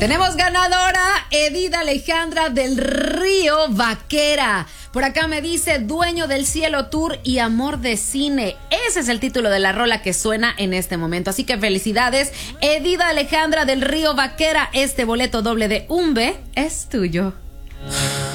Tenemos ganadora, Edith Alejandra del Río Vaquera. Por acá me dice Dueño del Cielo Tour y Amor de Cine. Ese es el título de la rola que suena en este momento. Así que felicidades, Edith Alejandra del Río Vaquera. Este boleto doble de Umbe es tuyo.